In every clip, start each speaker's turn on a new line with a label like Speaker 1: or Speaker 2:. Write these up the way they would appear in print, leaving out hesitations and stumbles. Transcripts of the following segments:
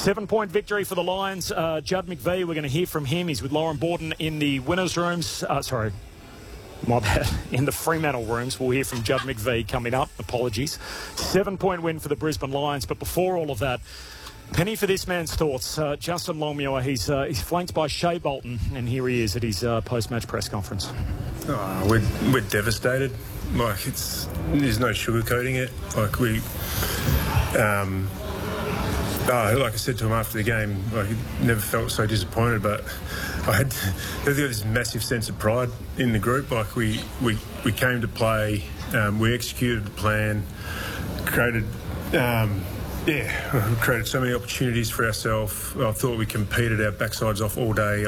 Speaker 1: 7-point victory for the Lions. Judd McVie, we're going to hear from him. He's with Lauren Borden in the winners' rooms. My bad. In the Fremantle rooms. We'll hear from Judd McVie coming up. Apologies. 7-point win for the Brisbane Lions. But before all of that, Penny, for this man's thoughts. Justin Longmuir, he's flanked by Shea Bolton, and here he is at his post-match press conference.
Speaker 2: We're devastated. There's no sugarcoating it. Like I said to him after the game, I never felt so disappointed, but I had this massive sense of pride in the group. We came to play, we executed the plan, created so many opportunities for ourselves. I thought we competed our backsides off all day.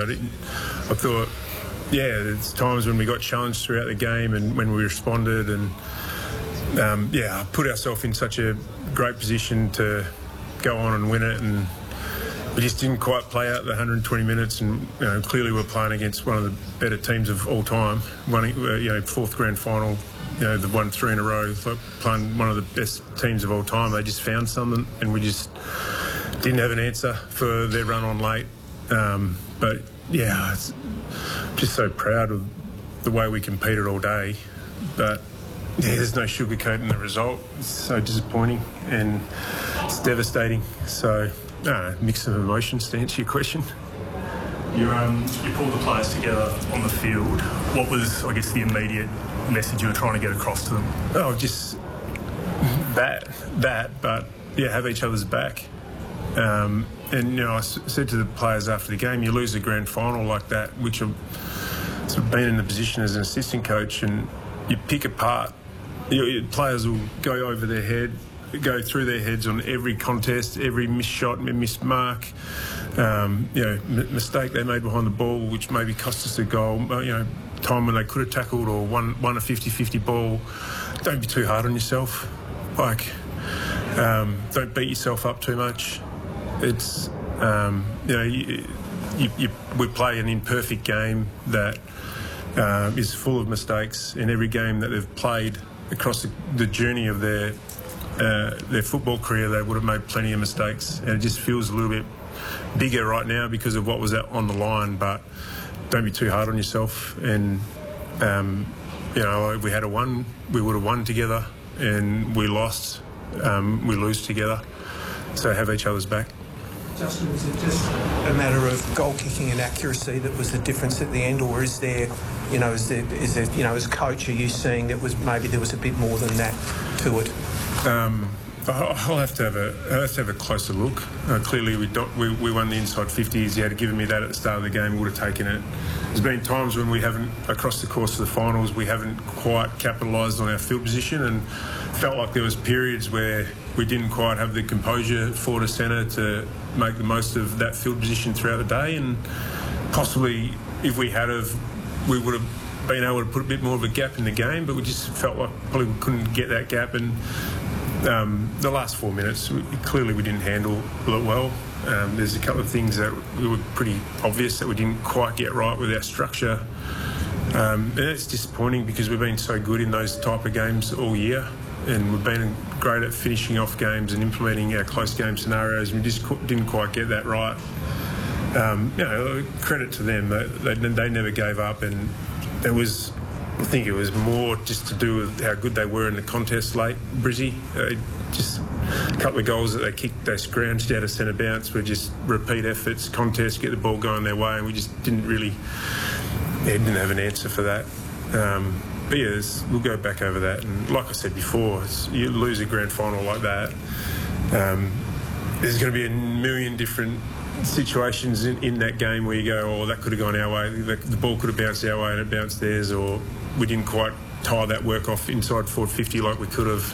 Speaker 2: There's times when we got challenged throughout the game and when we responded, and put ourselves in such a great position to go on and win it, and we just didn't quite play out the 120 minutes. And clearly we're playing against one of the better teams of all time. Fourth grand final. They've won 3 in a row. Playing one of the best teams of all time. They just found something, and we just didn't have an answer for their run on late. It's just so proud of the way we competed all day. But there's no sugarcoating the result. It's so disappointing and it's devastating. So, mix of emotions to answer your question.
Speaker 3: You pulled the players together on the field. What was, I guess, the immediate message you were trying to get across to them?
Speaker 2: Just that, but have each other's back. I said to the players after the game, you lose a grand final like that, which I've sort of been in the position as an assistant coach, and you pick apart. Your players will go over their head, go through their heads on every contest, every missed shot, missed mark, mistake they made behind the ball, which maybe cost us a goal. Time when they could have tackled or won a 50-50 ball. Don't be too hard on yourself. Don't beat yourself up too much. It's we play an imperfect game that is full of mistakes. In every game that they've played across the journey of their football career, they would have made plenty of mistakes, and it just feels a little bit bigger right now because of what was on the line. But don't be too hard on yourself. And if we had won, we would have won together, and we lost, we lose together. So have each other's back.
Speaker 4: Justin, was it just a matter of goal kicking and accuracy that was the difference at the end, or is there, as coach, are you seeing that there was a bit more than that to it?
Speaker 2: I'll have to have a closer look. Clearly, we won the inside 50s. He had given me that at the start of the game, we would have taken it. There's been times when we haven't, across the course of the finals, we haven't quite capitalised on our field position, and felt like there was periods where we didn't quite have the composure forward to centre to make the most of that field position throughout the day. And possibly, if we had we would have been able to put a bit more of a gap in the game, but we just felt like probably we couldn't get that gap. And the last 4 minutes, clearly we didn't handle it well. There's a couple of things that were pretty obvious that we didn't quite get right with our structure. And it's disappointing because we've been so good in those type of games all year, and we've been great at finishing off games and implementing our close game scenarios, and we just didn't quite get that right. Credit to them. They never gave up, and I think it was more just to do with how good they were in the contest late, Brizzy. Just a couple of goals that they kicked, they scrounged out of centre bounce were just repeat efforts, contests, get the ball going their way, and we just didn't have an answer for that. We'll go back over that. And like I said before, you lose a grand final like that, there's going to be a million different situations in that game where you go, that could have gone our way, the ball could have bounced our way and it bounced theirs, or we didn't quite tie that work off inside forward 50 like we could have.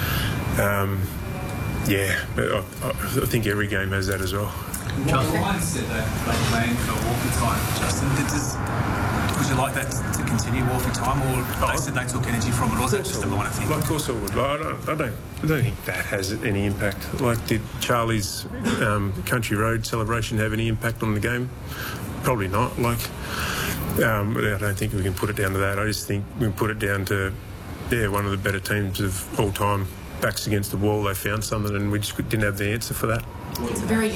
Speaker 2: But I think every game has that as well.
Speaker 5: The Lions said that they planned for walking time, Justin. Would you like that to continue walking time, or they said they took energy from it, or was that just a minor thing?
Speaker 2: Of course I would. I don't think that has any impact. Did Charlie's Country Road celebration have any impact on the game? Probably not. I don't think we can put it down to that. I just think we can put it down to one of the better teams of all time. Backs against the wall, they found something, and we just didn't have the answer for that.
Speaker 6: It's a very